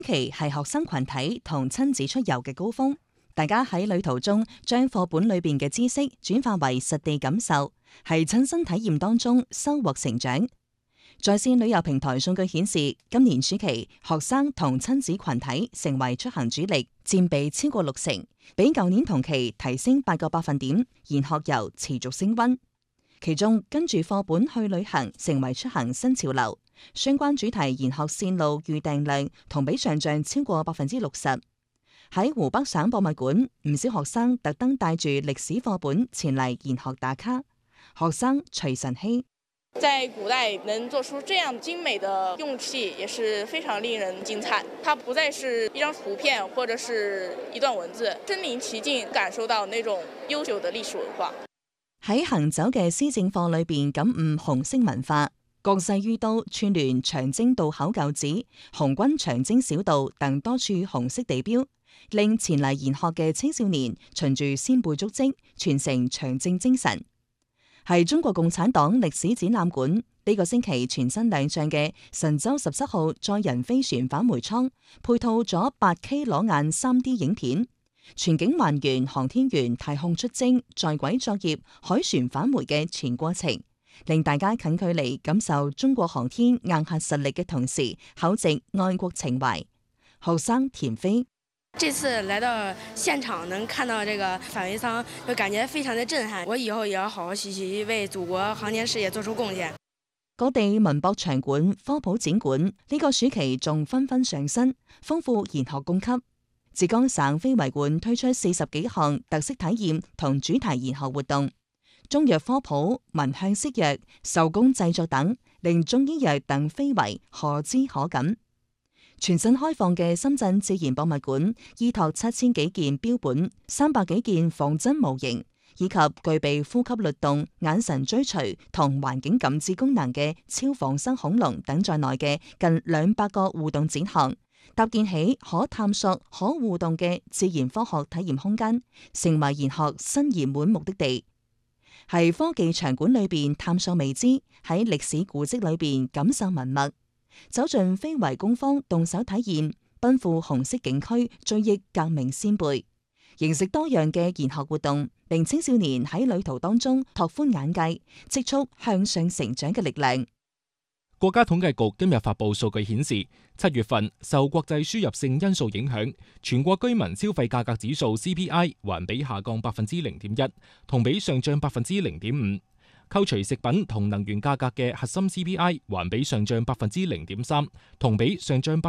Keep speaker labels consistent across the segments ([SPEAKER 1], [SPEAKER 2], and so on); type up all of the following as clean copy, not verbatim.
[SPEAKER 1] 期係學生群體同親子出遊嘅高峰，大家喺旅途中將課本裏邊嘅知識轉化為實地感受，係親身體驗當中收穫成長。在線旅遊平台數據顯示，今年暑期學生同親子群體成為出行主力，佔比超過60%，比舊年同期提升8個百分點，研學遊持續升溫。其中跟住課本去旅行成為出行新潮流，相關主題研學線路預訂量同比上漲超過60%。喺湖北省博物館，唔少學生特登帶住歷史課本前嚟研學打卡。學生徐晨曦，
[SPEAKER 2] 在古代能做出這樣精美的用器也是非常令人驚嘆，它不再是一張圖片或者是一段文字，身臨其境感受到那種悠久的歷史文化。
[SPEAKER 1] 喺行走嘅施政課裏邊感悟紅色文化，國際于都串聯長征渡口舊址、紅軍長征小道等多處紅色地標，令前嚟研學嘅青少年循住先輩足跡，傳承長征精神。係中國共產黨歷史展覽館呢個星期全新亮相嘅神舟17號載人飛船返回艙，配套咗8K 裸眼3D 影片，全景還原航天員太空出征、在軌作業、海船返回嘅全過程，令大家近距離感受中國航天硬核實力嘅同時，厚植愛國情懷。學生田飛，
[SPEAKER 3] 這次來到現場能看到這個返回艙，就感覺非常的震撼。我以後也要好好學習，為祖國航天事業做出貢獻。
[SPEAKER 1] 各地文博場館、科普展館呢個暑期仲紛紛上新，豐富研學供給。浙江省非遺館推出40幾項特色體驗同主題研學活動，中藥科普、聞香識藥、手工製作等，令中醫藥等非遺可知可感。全新開放嘅深圳自然博物館，依託7000幾件標本、300幾件仿真模型，以及具備呼吸律動、眼神追隨同環境感知功能嘅超仿生恐龍等在內嘅近200個互動展項，搭建起可探索、可互動嘅自然科學體驗空間，成為研學新熱門目的地。喺科技場館裏邊探索未知，喺歷史古蹟裏邊感受文物，走進非遺工坊動手體驗，奔赴紅色景區追憶革命先輩，形成多樣嘅研學活動，令青少年喺旅途當中拓寬眼界，積蓄向上成長嘅力量。
[SPEAKER 4] 國家統計局今日發布數據顯示，7月份受國際輸入性因素影響，全國居民消費價格指數 CPI 環比下降0.1%，同比上漲0.5%。扣除食品同能源價格嘅核心 CPI 環比上漲0.3%，同比上漲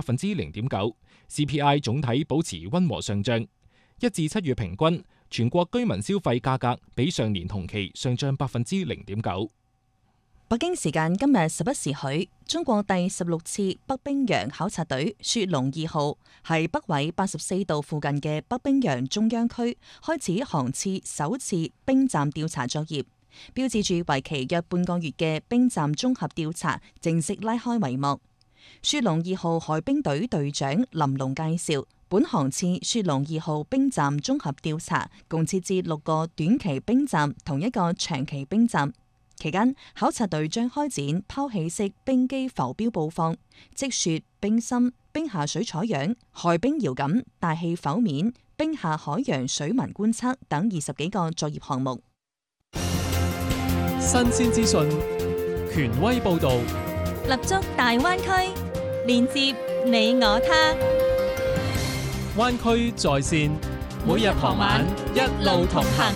[SPEAKER 4] 0.9%。CPI 總體保持溫和上漲。1至7月平均，全國居民消費價格比上年同期上漲0.9%。
[SPEAKER 1] 北京時間今日11時許，中國第16次北冰洋考察隊雪龍2號喺北緯84度附近嘅北冰洋中央區開始航次首次冰站調查作業，標誌住為期約半個月嘅冰站綜合調查正式拉開帷幕。雪龍2號海冰隊隊長林龍介紹，本航次雪龍2號冰站綜合調查共設置6個短期冰站同1個長期冰站。期間，考察隊將開展拋棄式冰機浮標布放、積雪、冰芯、冰下水採樣、海冰遙感、大氣剖面、冰下海洋水文觀測等20幾個作業項目。
[SPEAKER 5] 新鮮資訊，權威報導，
[SPEAKER 6] 立足大灣區，連接你我他。
[SPEAKER 5] 灣區在線，每日傍晚一路同行。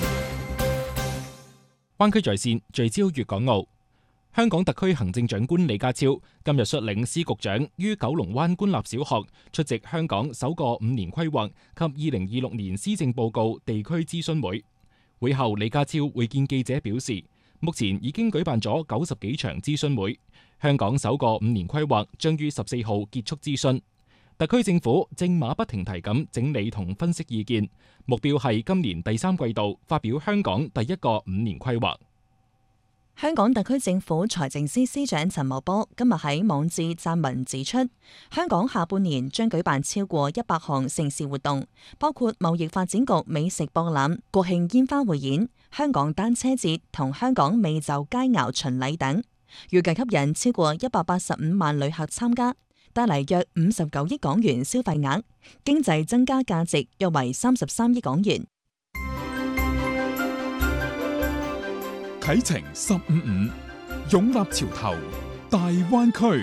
[SPEAKER 4] 灣區在線聚焦粵港澳。香港特區行政長官李家超今日率領司局長於九龍灣官立小學出席香港首個5年規劃及2026年施政報告地區諮詢會。會後，李家超會見記者表示，目前已經舉辦咗90幾場諮詢會，香港首個5年規劃將於14號結束諮詢。特區政府正馬不停蹄咁整理同分析意見，目標係今年第3季度發表香港第一個5年規劃。
[SPEAKER 1] 香港特區政府財政司司長陳茂波今日喺網誌撰文指出，香港下半年將舉辦超過100項盛事活動，包括貿易發展局美食博覽、國慶煙花匯演、香港單車節同香港美酒佳肴巡禮等，預計吸引超過185萬旅客參加。 帶嚟約59億港元消費額，經濟增加價值約為33億港元。
[SPEAKER 7] 啟程155，擁立潮頭，大灣區。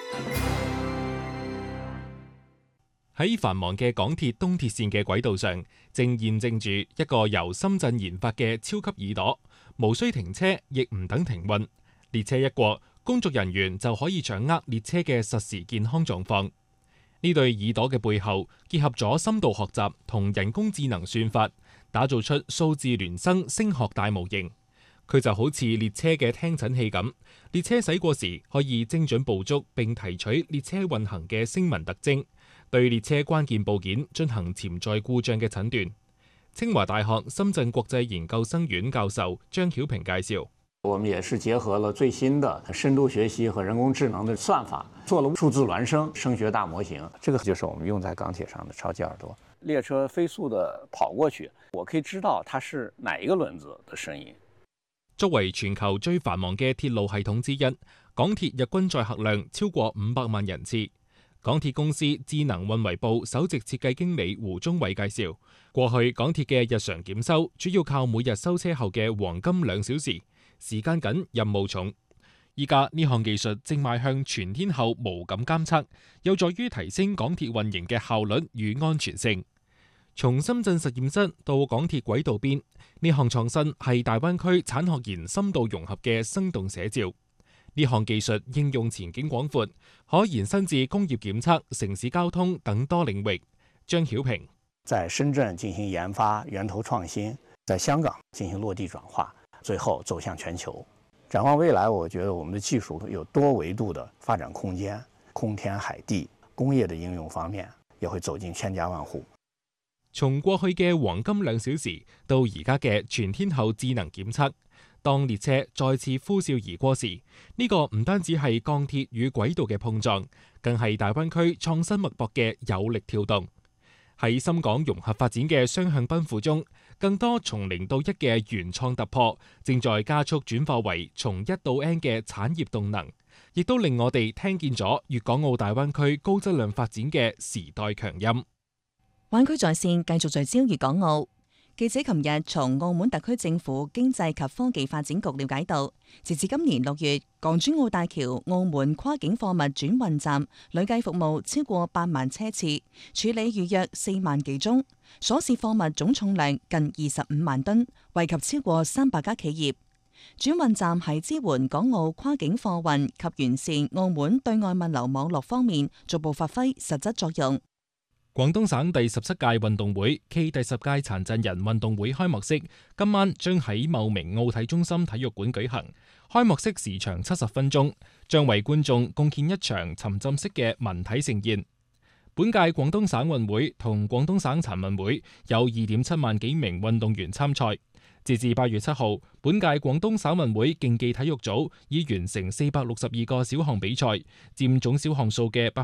[SPEAKER 4] 喺繁忙嘅港鐵東鐵線嘅軌道上，正驗證住一個由深圳研發嘅超級耳朵，無需停車，亦唔等停運。列車一過，工作人員就可以掌握列車嘅實時健康狀況。呢對耳朵嘅背後，結合咗深度學習同人工智能算法，打造出數字孿生聲學大模型。佢就好似列車嘅聽診器咁，列車駛過時可以精準捕捉並提取列車運行嘅聲紋特徵，對列車關鍵部件進行潛在故障嘅診斷。清華大學深圳國際研究生院教授張曉平介紹，
[SPEAKER 8] 我們也是結合了最新的深度學習和人工智能的算法，做了數字孿生聲學大模型。這個就是我們用在鋼鐵上的超級耳朵。列車飛速地跑過去，我可以知道它是哪一個輪子的聲音。
[SPEAKER 4] 作為全球最繁忙嘅鐵路系統之一，港鐵日均載客量超過500萬人次。港鐵公司智能運維部首席設計經理胡忠偉介紹，過去港鐵嘅日常檢修主要靠每日收車後嘅黃金2小時，時間緊任務重。依家呢項技術正邁向全天候無感監測，有助於提升港鐵運營嘅效率與安全性。從深圳實驗室到港鐵軌道邊，呢項創新係大灣區產學研深度融合嘅生動寫照。呢項技術應用前景廣闊，可延伸至工業檢測、城市交通等多領域。張曉平
[SPEAKER 8] 在深圳進行研發源頭創新，在香港進行落地轉化，最後走向全球。展望未來，我覺得我們的技術有多維度的發展空間，空天海地，工業的應用方面也會走進千家萬戶。
[SPEAKER 4] 從過去嘅黃金2小時到而家嘅全天候智能檢測，當列車再次呼嘯而過時，呢個唔單止係鋼鐵與軌道嘅碰撞，更係大灣區創新脈搏嘅有力跳動。喺深港融合發展嘅雙向奔赴中，更多從0到1嘅原創突破，正在加速轉化為從1到 N 嘅產業動能，亦都令我哋聽見咗粵港澳大灣區高質量發展嘅時代強音。
[SPEAKER 1] 灣區在線繼續聚焦粵港澳。記者琴日從澳門特區政府經濟及科技發展局了解到，截至今年6月，港珠澳大橋澳門跨境貨物轉運站累計服務超過8萬車次，處理預約4萬幾宗，所涉貨物總重量近25萬噸，惠及超過300家企業。轉運站喺支援港澳跨境貨運及完善澳門對外物流網絡方面逐步發揮實質作用。
[SPEAKER 4] 廣東省第17屆運動會暨第10屆殘疾人運動會開幕式今晚將喺茂名奧體中心體育館舉行。開幕式時長70分鐘，將為觀眾貢獻一場沉浸式嘅文體盛宴。本屆廣東省運會同廣東省殘運會有2.7萬幾名運動員參賽。截至8月7號，本屆廣東省運會競技體育組已完成462個小項比賽，佔總小項數嘅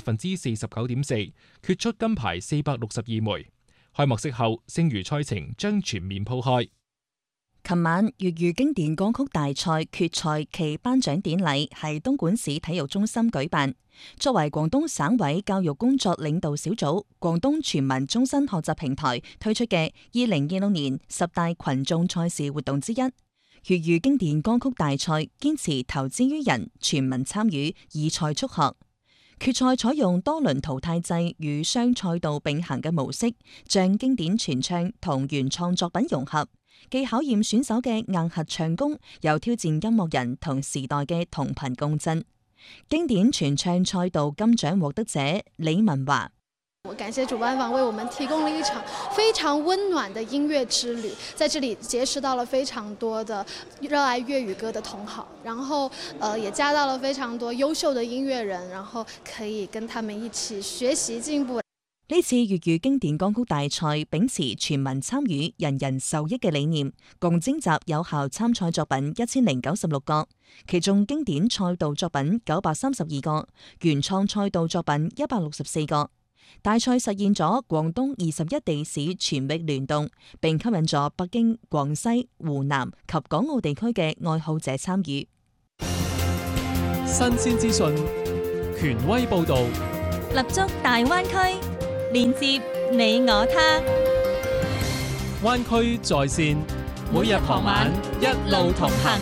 [SPEAKER 4] 49.4%， 決出金牌462枚。開幕式後，剩餘賽程將全面鋪開。
[SPEAKER 1] 琴晚粵語經典歌曲大賽決賽暨頒獎典禮喺東莞市體育中心舉辦。作為廣東省委教育工作領導小組廣東全民終身學習平台推出嘅2026年10大群眾賽事活動之一，粵語經典歌曲大賽堅持投資於人，全民參與，以賽促學。決賽採用多輪淘汰制與雙賽道並行嘅模式，將經典傳唱同原創作品融合，既考驗選手嘅硬核唱功，又挑戰音樂人同時代嘅同頻共振。經典傳唱賽道金獎獲得者李文華，
[SPEAKER 9] 我感謝主辦方為我們提供了一場非常溫暖的音樂之旅，在這裡結識到了非常多的熱愛粵語歌的同好，然後也加到了非常多優秀的音樂人，然後可以跟他們一起學習進步。
[SPEAKER 1] 呢次粵語經典歌曲大賽秉持全民參與、人人受益嘅理念，共徵集有效參賽作品1096個，其中經典賽道作品932個，原創賽道作品164個。大賽實現咗廣東21地市全域聯動，並吸引咗北京、廣西、湖南及港澳地區嘅愛好者參與。
[SPEAKER 5] 新鮮資訊，權威報導。
[SPEAKER 6] 立足大灣區，連接你我他。
[SPEAKER 5] 灣區在線，每日傍晚一路同行。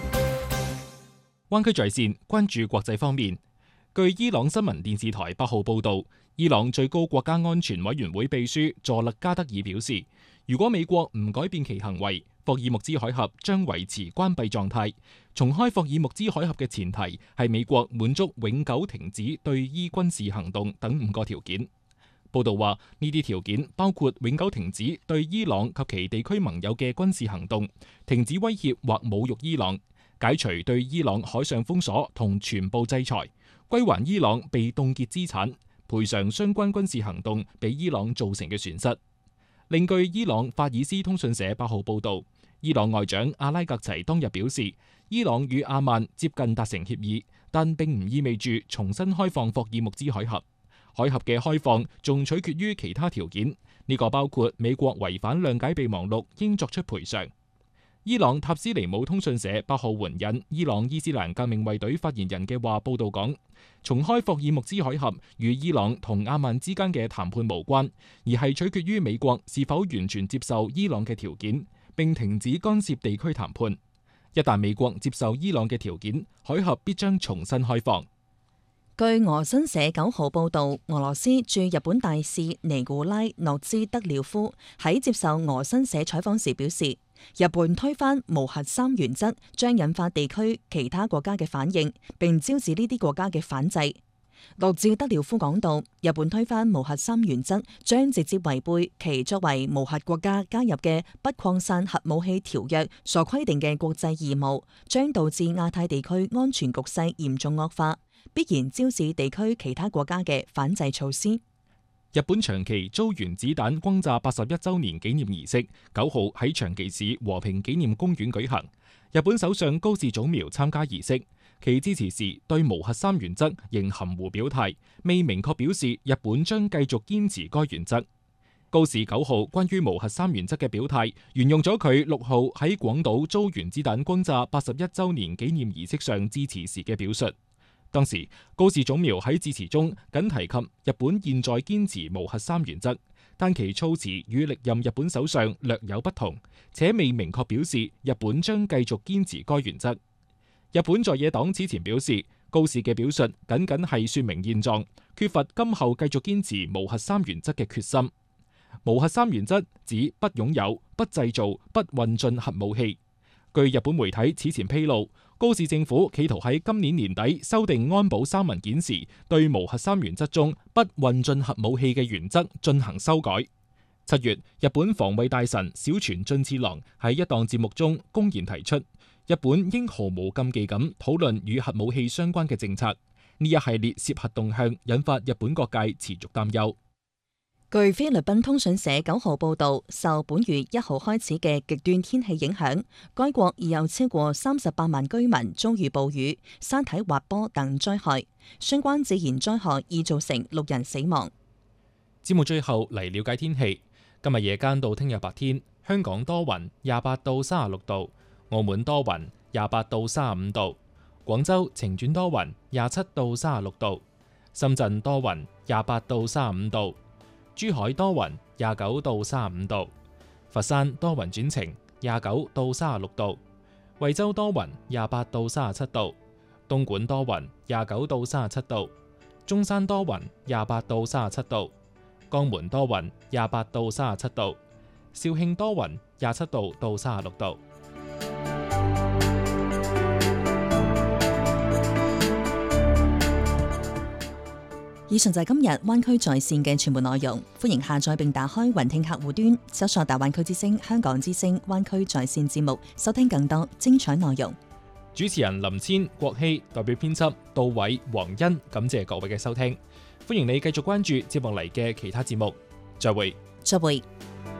[SPEAKER 4] 灣區在線關注國際方面。據伊朗新聞電視台8號報導，伊朗最高國家安全委員會秘書佐勒加德爾表示，如果美國唔改變其行為，霍爾木茲海峽將維持關閉狀態。重開霍爾木茲海峽嘅前提係美國滿足永久停止對伊軍事行動等5個條件。報導話，呢啲條件包括永久停止對伊朗及其地區盟友嘅軍事行動，停止威脅或侮辱伊朗，解除對伊朗海上封鎖同全部制裁，歸還伊朗被凍結資產，賠償相關軍事行動俾伊朗造成嘅損失。另據伊朗法爾斯通訊社8號報導，伊朗外長阿拉格齊當日表示，伊朗與阿曼接近達成協議，但並唔意味住重新開放霍爾木茲海峽。海峽嘅開放仲取決於其他條件，呢個包括美國違反諒解備忘錄應作出賠償。伊朗塔斯尼姆通訊社8號援引伊朗伊斯蘭革命衛隊發言人嘅話報導講，重開霍爾木茲海峽與伊朗同阿曼之間嘅談判無關，而係取決於美國是否完全接受伊朗嘅條件，並停止干涉地區談判。一旦美國接受伊朗嘅條件，海峽必將重新開放。
[SPEAKER 1] 據俄新社9號報導，俄羅斯駐日本大使尼古拉諾茲德廖夫喺接受俄新社採訪時表示，日本推翻無核三原則將引發地區其他國家嘅反應，並招致呢啲國家嘅反制。諾茲德廖夫講到，日本推翻無核三原則將直接違背其作為無核國家加入嘅不擴散核武器條約所規定嘅國際義務，將導致亞太地區安全局勢嚴重惡化，必然招致地區其他國家嘅反制措施。
[SPEAKER 4] 日本長崎遭原子彈轟炸81週年紀念儀式9號喺長崎市和平紀念公園舉行，日本首相高市早苗參加儀式。其支持時對無核三原則仍含糊表態，未明確表示日本將繼續堅持該原則。高市9號關於無核三原則嘅表態，沿用咗佢6號喺廣島遭原子彈轟炸81週年紀念儀式上致辭時嘅表述。當時高市早苗喺致辭中僅提及日本現在堅持無核三原則，但其措辭與歷任日本首相略有不同，且未明確表示日本將繼續堅持該原則。日本在野黨此前表示，高市嘅表述僅僅係說明現狀，缺乏今後繼續堅持無核三原則嘅決心。無核三原則指不擁有、不製造、不運進核武器。據日本媒體此前披露，高市政府企圖喺今年年底修訂安保3文件時，對無核三原則中不運進核武器嘅原則進行修改。7月，日本防衛大臣小泉進次郎喺一檔節目中公然提出，日本應毫無禁忌咁討論與核武器相關嘅政策。呢一系列涉核動向引發日本各界持續擔憂。
[SPEAKER 1] 據菲律賓通訊社9號報導，受本月1號開始嘅極端天氣影響，該國已有超過38萬居民遭遇暴雨、山體滑坡等災害，相關自然災害已造成6人死亡。
[SPEAKER 4] 節目最後嚟了解天氣。今日夜間到聽日白天，香港多雲，28到36度；澳門多雲，28到35度；廣州晴轉多雲，27到36度；深圳多雲，28到35度；珠海多雲，29到35度；佛山多雲轉晴，29到36度；惠州多雲，28到37度；東莞多雲，29到37度；中山多雲，28到37度；江門多雲，28到37度；肇慶多雲，27度到36度。
[SPEAKER 1] 以上就係今日灣區在線嘅全部內容，歡迎下載並打開雲聽客戶端，搜索大灣區之聲、香港之聲、灣區在線節目，收聽更多精彩內容。
[SPEAKER 4] 主持人林千、郭希，代表編輯杜偉、黃欣，感謝各位嘅收聽，歡迎你繼續關注接落嚟嘅其他節目，再會。
[SPEAKER 1] 再會。